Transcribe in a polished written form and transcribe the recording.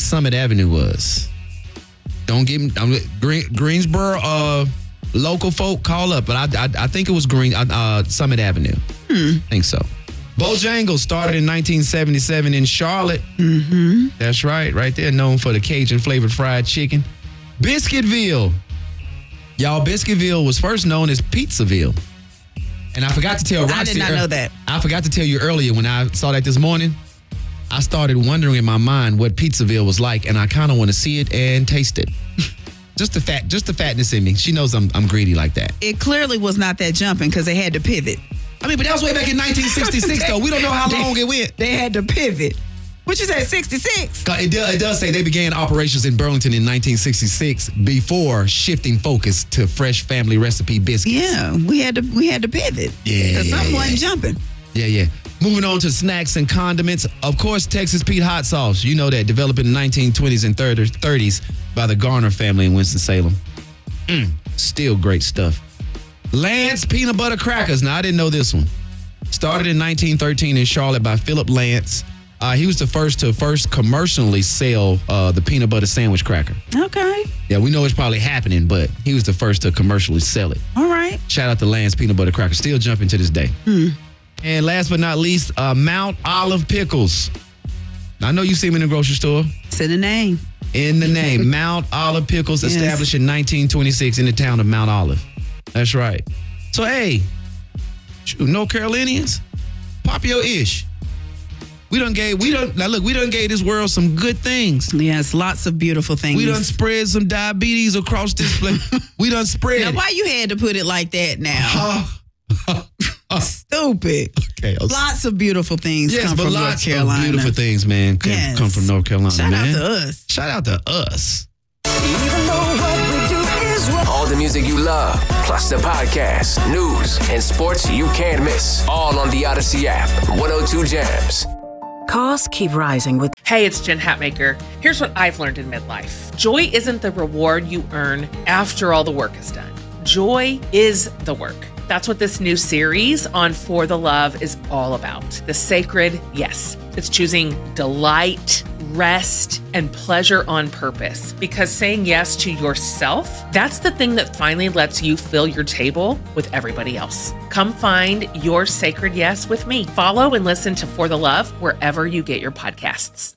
Summit Avenue was. Don't get me. Greensboro local folk call up, but I think it was Summit Avenue. I think so. Bojangles started in 1977 in Charlotte. Mm-hmm. That's right there, known for the Cajun flavored fried chicken. Biscuitville. Y'all, Biscuitville was first known as Pizzaville. And I forgot to tell Roxy. I did not know that. I forgot to tell you earlier when I saw that this morning. I started wondering in my mind what Pizzaville was like, and I kind of want to see it and taste it. Just the fatness in me. She knows I'm greedy like that. It clearly was not that jumping because they had to pivot. I mean, but that was way back in 1966, though. We don't know how long it went. They had to pivot. What you said, 66? It does say they began operations in Burlington in 1966 before shifting focus to fresh family recipe biscuits. Yeah, we had to pivot. Yeah. Because something wasn't jumping. Yeah. Moving on to snacks and condiments. Of course, Texas Pete hot sauce. You know that, developed in the 1920s and 30s by the Garner family in Winston-Salem. Still great stuff. Lance peanut butter crackers. Now, I didn't know this one. Started in 1913 in Charlotte by Philip Lance. He was the first to commercially sell the peanut butter sandwich cracker. Okay. Yeah, we know it's probably happening, but he was the first to commercially sell it. All right. Shout out to Lance peanut butter cracker. Still jumping to this day. And last but not least, Mount Olive Pickles. I know you see them in the grocery store. It's in the name. In the name. Mount Olive Pickles, Yes. established in 1926 in the town of Mount Olive. That's right. So, hey, North Carolinians, pop your ish. We done gave this world some good things. Yes, lots of beautiful things. We done spread some diabetes across this place. We done spread Now, it. why you had to put it like that now? Stupid. Okay. Lots of beautiful things Yes, come but from North lots of Carolina. beautiful things, man, Yes. come from North Carolina, Shout man. out to us. Shout out to us. Even though what we do is wrong. All the music you love, plus the podcast, news, and sports you can't miss. All on the Odyssey app. 102 Jams. Costs keep rising with. Hey, it's Jen Hatmaker. Here's what I've learned in midlife. Joy isn't the reward you earn after all the work is done. Joy is the work. That's what this new series on For the Love is all about. The sacred yes. It's choosing delight, rest, and pleasure on purpose. Because saying yes to yourself, that's the thing that finally lets you fill your table with everybody else. Come find your sacred yes with me. Follow and listen to For the Love wherever you get your podcasts.